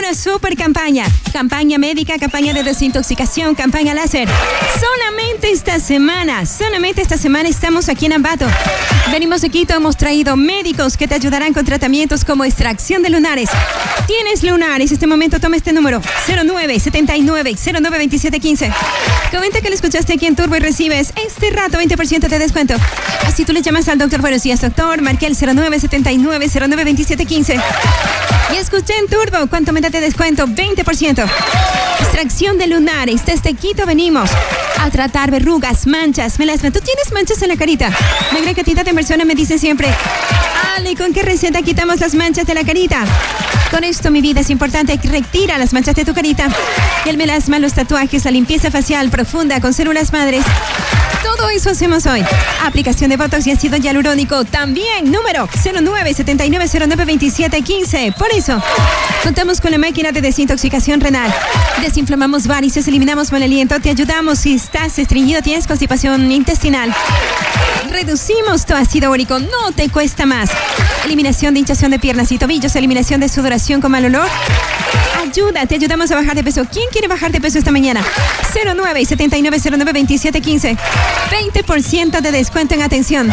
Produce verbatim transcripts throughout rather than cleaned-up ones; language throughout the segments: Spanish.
una super campaña. Campaña médica, campaña de desintoxicación, campaña láser. Solamente esta semana, solamente esta semana estamos aquí en Ambato. Venimos aquí, hemos traído médicos que te ayudarán con tratamientos como extracción de lunares. ¿Tienes lunares? En este momento toma este número, cero nueve setenta y nueve cero nueve veintisiete quince. Comenta que lo escuchaste aquí en Turbo y recibes este rato veinte por ciento de descuento. Así tú le llamas al doctor, buenos días doctor, marqué el cero nueve setenta y nueve cero nueve veintisiete quince. Y escuché en Turbo, ¿cuánto me da de descuento? veinte por ciento. Extracción de lunares, desde Quito venimos a tratar verrugas, manchas, melasma. ¿Tú tienes manchas en la carita? La gran cantidad de personas me dicen siempre, Ale, ¿con qué receta quitamos las manchas de la carita? Con esto, mi vida, es importante, retira las manchas de tu carita. Y el melasma, los tatuajes, la limpieza facial profunda con células madres. Todo eso hacemos hoy. Aplicación de botox y ácido hialurónico. También, número cero nueve setenta y nueve cero nueve veintisiete quince. Por eso, contamos con la máquina de desintoxicación renal. Desinflamamos varices, eliminamos mal aliento, te ayudamos si estás estreñido, tienes constipación intestinal. Reducimos tu ácido úrico, no te cuesta más. Eliminación de hinchazón de piernas y tobillos, eliminación de sudoración con mal olor. Ayuda, te ayudamos a bajar de peso. ¿Quién quiere bajar de peso esta mañana? cero nueve setenta y nueve cero nueve veintisiete quince. veinte por ciento de descuento en atención.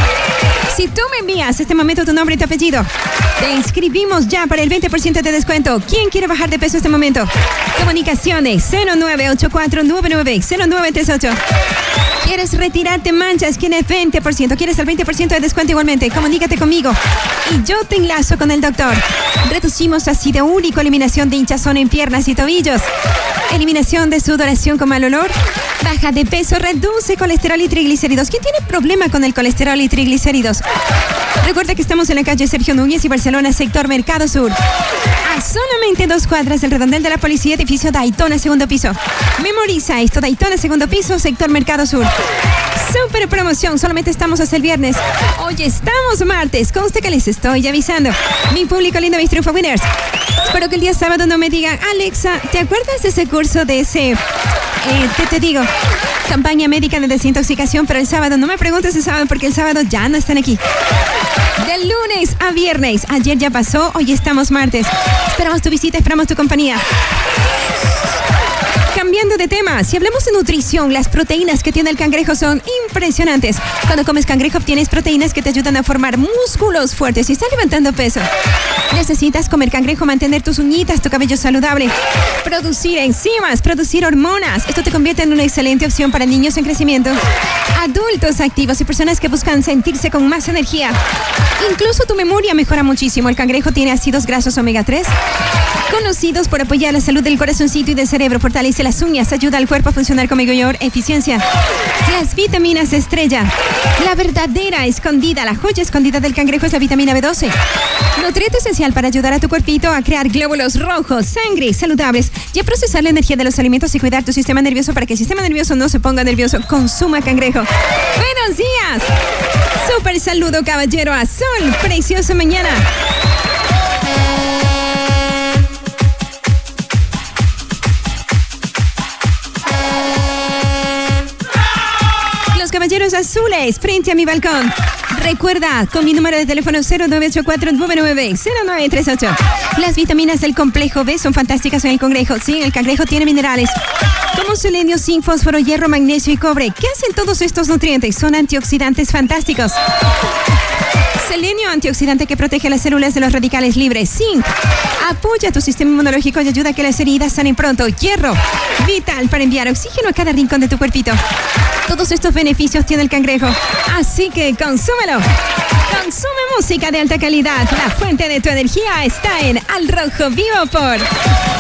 Si tú me envías este momento tu nombre y tu apellido, te inscribimos ya para el veinte por ciento de descuento. ¿Quién quiere bajar de peso este momento? Comunicaciones cero nueve ocho cuatro nueve nueve cero nueve tres ocho. ¿Quieres retirarte manchas? ¿Quieres veinte por ciento? ¿Quieres el veinte por ciento de descuento igualmente? Comunícate conmigo y yo te enlazo con el doctor. Reducimos ácido úrico, eliminación de hinchazón en piernas y tobillos, eliminación de sudoración con mal olor, baja de peso, reduce colesterol y triglicéridos. ¿Quién tiene problema con el colesterol y triglicéridos? Recuerda que estamos en la calle Sergio Núñez y Barcelona, sector Mercado Sur. A solamente dos cuadras del redondel de la policía, edificio Daytona, segundo piso. Memoriza esto, Daytona, segundo piso, sector Mercado Sur. Super promoción, solamente estamos hasta el viernes. Hoy estamos martes, conste que les estoy avisando. Mi público lindo, mis Triunfo Winners. Espero que el día sábado no me digan, Alexa, ¿te acuerdas de ese curso de ese, eh, ¿qué te digo? Campaña médica de desintoxicación, pero el sábado, no me preguntes el sábado porque el sábado ya no están aquí. De lunes a viernes, ayer ya pasó, hoy estamos martes. Esperamos tu visita, esperamos tu compañía. Cambiando de tema, si hablamos de nutrición, las proteínas que tiene el cangrejo son impresionantes. Cuando comes cangrejo obtienes proteínas que te ayudan a formar músculos fuertes y estás levantando peso. Necesitas comer cangrejo, mantener tus uñitas, tu cabello saludable, producir enzimas, producir hormonas. Esto te convierte en una excelente opción para niños en crecimiento, adultos activos y personas que buscan sentirse con más energía. Incluso tu memoria mejora muchísimo. El cangrejo tiene ácidos grasos omega tres, conocidos por apoyar la salud del corazoncito y del cerebro, fortalece las uñas, ayuda al cuerpo a funcionar con mayor eficiencia. Las vitaminas estrella, la verdadera escondida, la joya escondida del cangrejo es la vitamina B doce. Nutriente esencial para ayudar a tu cuerpito a crear glóbulos rojos, sangre, saludables y a procesar la energía de los alimentos y cuidar tu sistema nervioso para que el sistema nervioso no se ponga nervioso. Consuma cangrejo. ¡Buenos días! Súper saludo, caballero azul. Preciosa mañana. Caballeros azules frente a mi balcón. Recuerda, con mi número de teléfono cero nueve ocho cuatro nueve nueve cero nueve tres ocho. Las vitaminas del complejo B son fantásticas en el cangrejo. Sí, el cangrejo tiene minerales como selenio, zinc, fósforo, hierro, magnesio y cobre. ¿Qué hacen todos estos nutrientes? Son antioxidantes fantásticos. Selenio, antioxidante que protege las células de los radicales libres. Zinc, apoya tu sistema inmunológico y ayuda a que las heridas sanen pronto. Hierro, vital para enviar oxígeno a cada rincón de tu cuerpito. Todos estos beneficios tiene el cangrejo, así que consúmelo. Consume música de alta calidad. La fuente de tu energía está en Al Rojo Vivo por